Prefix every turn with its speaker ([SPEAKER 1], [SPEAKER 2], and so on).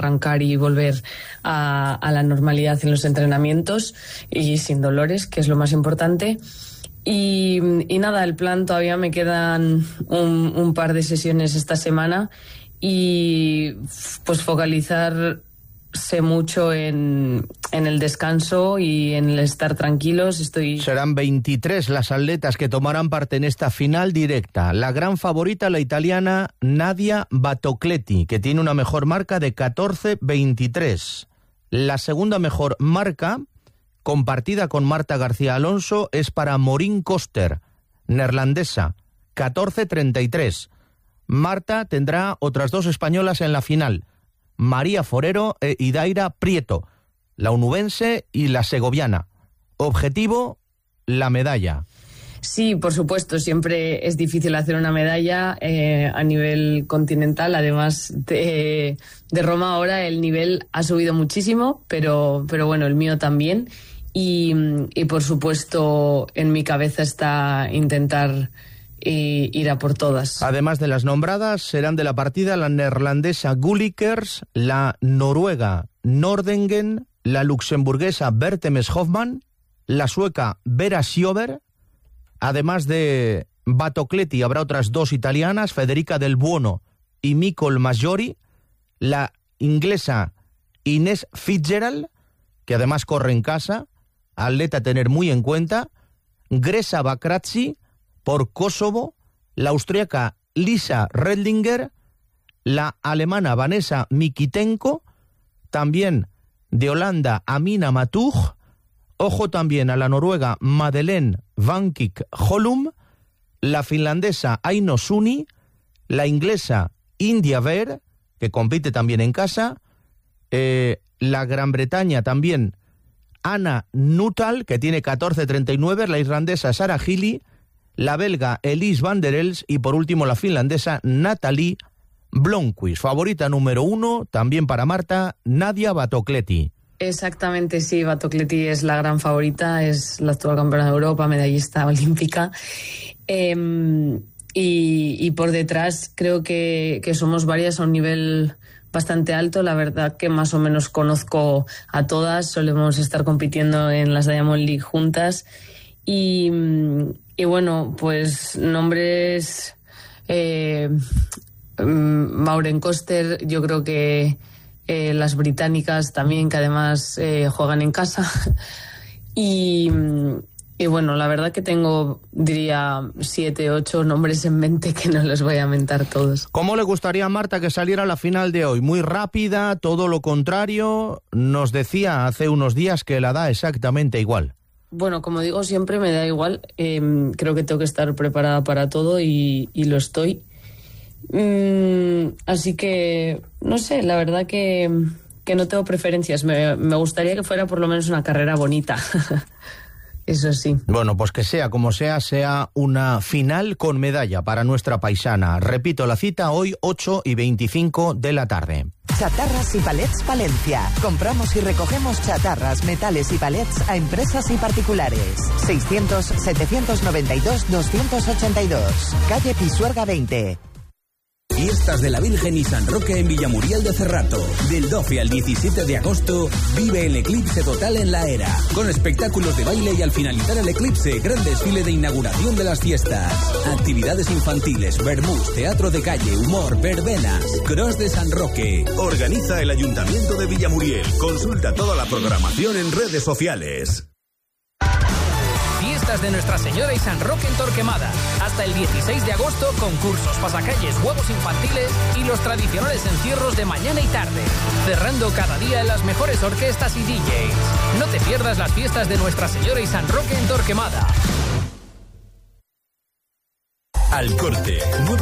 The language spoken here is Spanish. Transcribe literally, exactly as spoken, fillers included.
[SPEAKER 1] arrancar y volver a, a la normalidad en los entrenamientos y sin dolores, que es lo más importante. Y, y nada, el plan, todavía me quedan un, un par de sesiones esta semana y pues focalizarse mucho en, en el descanso y en el estar tranquilos. Estoy...
[SPEAKER 2] Serán veintitrés las atletas que tomarán parte en esta final directa. La gran favorita, la italiana Nadia Battocletti, que tiene una mejor marca de catorce veintitrés. La segunda mejor marca, compartida con Marta García Alonso, es para Maureen Koster, neerlandesa, catorce treinta y tres. Marta tendrá otras dos españolas en la final, María Forero e Idaira Prieto, la onubense y la segoviana. Objetivo, la medalla.
[SPEAKER 1] Sí, por supuesto, siempre es difícil hacer una medalla eh, a nivel continental. Además de, de Roma ahora el nivel ha subido muchísimo, pero, pero bueno, el mío también. Y, y por supuesto en mi cabeza está intentar eh, ir a por todas.
[SPEAKER 2] Además de las nombradas, serán de la partida la neerlandesa Gullikers, la noruega Nordengen, la luxemburguesa Bertemes Hoffmann, la sueca Vera Sjöberg. Además de Battocletti habrá otras dos italianas, Federica Del Buono y Micol Maggiori, la inglesa Inés Fitzgerald, que además corre en casa, atleta a tener muy en cuenta, Gresa Bakratzi por Kosovo, la austriaca Lisa Redlinger, la alemana Vanessa Mikitenko, también de Holanda Amina Matug. Ojo también a la noruega Madeleine Van Kik Holum, la finlandesa Aino Suni, la inglesa India Ver, que compite también en casa, eh, la Gran Bretaña también Anna Nuttall, que tiene catorce treinta y nueve, la irlandesa Sarah Healy, la belga Elise van der Els y por último la finlandesa Natalie Blomqvist. Favorita número uno, también para Marta, Nadia Battocletti.
[SPEAKER 1] Exactamente, sí, Battocletti es la gran favorita, es la actual campeona de Europa, medallista olímpica. Eh, y, y por detrás creo que, que somos varias a un nivel bastante alto. La verdad que más o menos conozco a todas, solemos estar compitiendo en las Diamond League juntas. Y, y bueno, pues nombres... Eh, Maureen Koster, yo creo que eh, las británicas también, que además eh, juegan en casa. y, y bueno, la verdad que tengo, diría, siete, ocho nombres en mente que no los voy a mentar todos.
[SPEAKER 2] ¿Cómo le gustaría a Marta que saliera a la final de hoy? ¿Muy rápida? ¿Todo lo contrario? Nos decía hace unos días que la da exactamente igual.
[SPEAKER 1] Bueno, como digo, siempre me da igual. Eh, creo que tengo que estar preparada para todo y, y lo estoy. Mm, así que, no sé, la verdad que, que no tengo preferencias. Me, me gustaría que fuera por lo menos una carrera bonita. Eso sí.
[SPEAKER 2] Bueno, pues que sea como sea, sea una final con medalla para nuestra paisana. Repito la cita, hoy ocho y veinticinco de la tarde.
[SPEAKER 3] Chatarras y Palets Palencia. Compramos y recogemos chatarras, metales y palets a empresas y particulares. seiscientos, setecientos noventa y dos, doscientos ochenta y dos. Calle Pisuerga veinte.
[SPEAKER 4] Fiestas de la Virgen y San Roque en Villamuriel de Cerrato. Del doce al diecisiete de agosto, vive el eclipse total en la Era. Con espectáculos de baile y al finalizar el eclipse, gran desfile de inauguración de las fiestas. Actividades infantiles, vermús, teatro de calle, humor, verbenas. Cross de San Roque.
[SPEAKER 5] Organiza el Ayuntamiento de Villamuriel. Consulta toda la programación en redes sociales.
[SPEAKER 6] Fiestas de Nuestra Señora y San Roque en Torquemada. Hasta el dieciséis de agosto, concursos, pasacalles, juegos infantiles y los tradicionales encierros de mañana y tarde. Cerrando cada día en las mejores orquestas y D Js. No te pierdas las fiestas de Nuestra Señora y San Roque en Torquemada.
[SPEAKER 5] Al Corte. Nueva